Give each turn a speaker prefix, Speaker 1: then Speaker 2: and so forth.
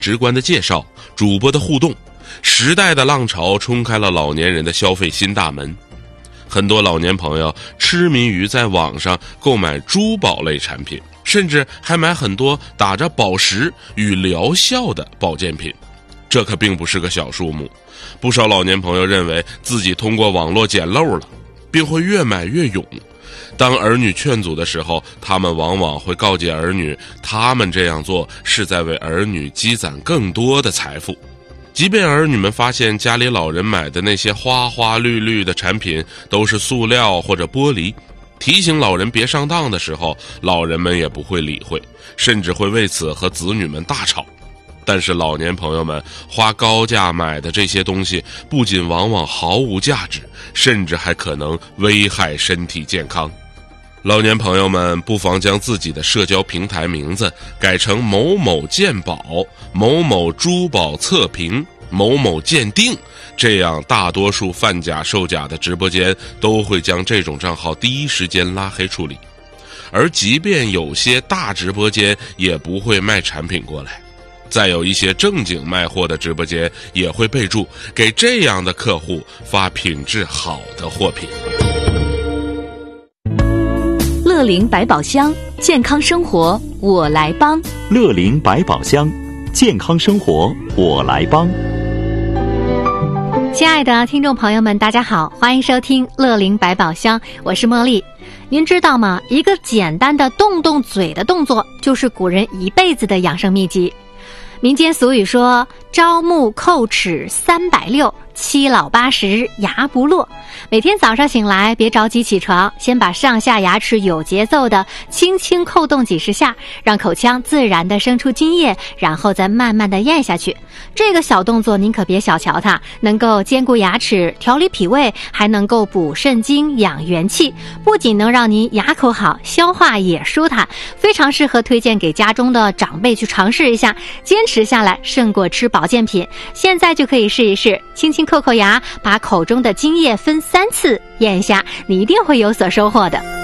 Speaker 1: 直观的介绍、主播的互动，时代的浪潮冲开了老年人的消费新大门。很多老年朋友痴迷于在网上购买珠宝类产品，甚至还买很多打着宝石与疗效的保健品，这可并不是个小数目。不少老年朋友认为自己通过网络捡漏了，并会越买越勇。当儿女劝阻的时候，他们往往会告诫儿女，他们这样做是在为儿女积攒更多的财富。即便儿女们发现家里老人买的那些花花绿绿的产品都是塑料或者玻璃，提醒老人别上当的时候，老人们也不会理会，甚至会为此和子女们大吵。但是老年朋友们花高价买的这些东西，不仅往往毫无价值，甚至还可能危害身体健康。老年朋友们不妨将自己的社交平台名字改成某某鉴宝、某某珠宝测评、某某鉴定，这样大多数贩假售假的直播间都会将这种账号第一时间拉黑处理。而即便有些大直播间也不会卖产品过来，再有一些正经卖货的直播间也会备注给这样的客户发品质好的货品。
Speaker 2: 乐龄百宝箱，健康生活我来帮。
Speaker 3: 乐龄百宝箱，健康生活我来帮。
Speaker 2: 亲爱的听众朋友们，大家好，欢迎收听乐龄百宝箱，我是茉莉。您知道吗？一个简单的动动嘴的动作，就是古人一辈子的养生秘籍。民间俗语说，朝暮叩齿360，七老80牙不落。每天早上醒来，别着急起床，先把上下牙齿有节奏的轻轻叩动几十下，让口腔自然的生出津液，然后再慢慢的咽下去。这个小动作您可别小瞧它，能够兼顾牙齿、调理脾胃，还能够补肾精、养元气，不仅能让您牙口好，消化也舒坦，非常适合推荐给家中的长辈去尝试一下，坚持下来胜过吃保健品。现在就可以试一试，轻轻叩叩牙，把口中的津液分3次咽下，你一定会有所收获的。